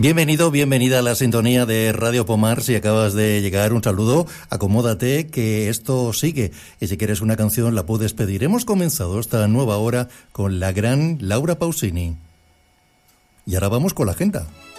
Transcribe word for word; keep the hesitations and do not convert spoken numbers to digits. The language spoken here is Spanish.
Bienvenido, bienvenida a la sintonía de Radio Pomar. Si acabas de llegar, un saludo, acomódate que esto sigue. Y si quieres una canción la puedes pedir. Hemos comenzado esta nueva hora con la gran Laura Pausini. Y ahora vamos con la agenda.